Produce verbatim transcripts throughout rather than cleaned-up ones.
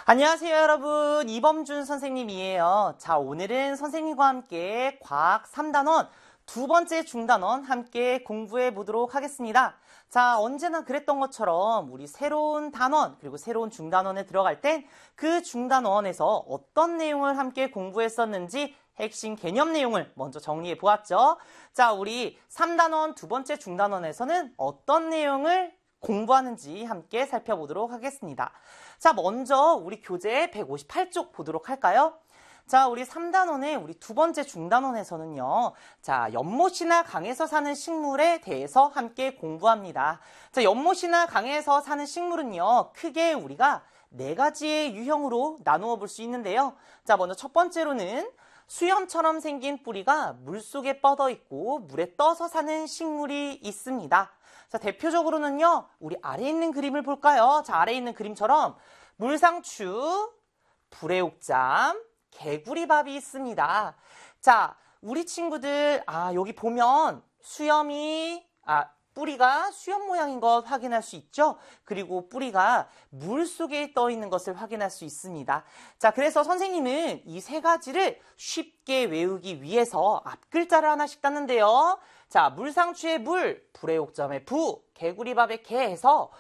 안녕하세요, 여러분. 이범준 선생님이에요. 자, 오늘은 선생님과 함께 과학 삼 단원 두 번째 중단원 함께 공부해 보도록 하겠습니다. 자, 언제나 그랬던 것처럼 우리 새로운 단원 그리고 새로운 중단원에 들어갈 땐 그 중단원에서 어떤 내용을 함께 공부했었는지 핵심 개념 내용을 먼저 정리해 보았죠. 자, 우리 삼 단원 두 번째 중단원에서는 어떤 내용을 공부하는지 함께 살펴보도록 하겠습니다. 자, 먼저 우리 교재 백오십팔 쪽 보도록 할까요? 자, 우리 삼 단원의 우리 두 번째 중단원에서는요. 자, 연못이나 강에서 사는 식물에 대해서 함께 공부합니다. 자, 연못이나 강에서 사는 식물은요. 크게 우리가 네 가지의 유형으로 나누어 볼 수 있는데요. 자, 먼저 첫 번째로는 수염처럼 생긴 뿌리가 물속에 뻗어 있고 물에 떠서 사는 식물이 있습니다. 자, 대표적으로는요. 우리 아래에 있는 그림을 볼까요? 자, 아래에 있는 그림처럼 물상추, 불애옥잠, 개구리밥이 있습니다. 자, 우리 친구들 아, 여기 보면 수염이 아, 뿌리가 수염 모양인 것 확인할 수 있죠? 그리고 뿌리가 물 속에 떠 있는 것을 확인할 수 있습니다. 자, 그래서 선생님은 이 세 가지를 쉽게 외우기 위해서 앞글자를 하나씩 땄는데요. 자, 물상추의 물, 불애옥점의 부, 개구리밥의 개 해서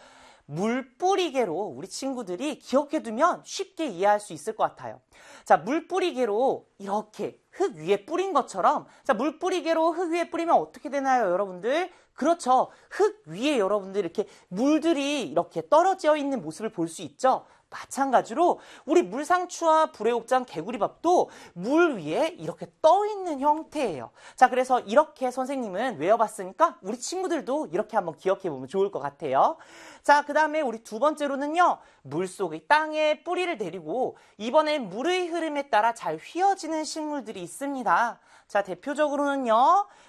물뿌리개로 우리 친구들이 기억해두면 쉽게 이해할 수 있을 것 같아요. 자, 물뿌리개로 이렇게 흙 위에 뿌린 것처럼 자, 물뿌리개로 흙 위에 뿌리면 어떻게 되나요, 여러분들? 그렇죠. 흙 위에 여러분들 이렇게 물들이 이렇게 떨어져 있는 모습을 볼 수 있죠. 마찬가지로 우리 물상추와 불애옥장 개구리밥도 물 위에 이렇게 떠 있는 형태예요. 자, 그래서 이렇게 선생님은 외워봤으니까 우리 친구들도 이렇게 한번 기억해보면 좋을 것 같아요. 자, 그 다음에 우리 두 번째로는요. 물속의 땅에 뿌리를 내리고 이번엔 물의 흐름에 따라 잘 휘어지는 식물들이 있습니다. 자, 대표적으로는요.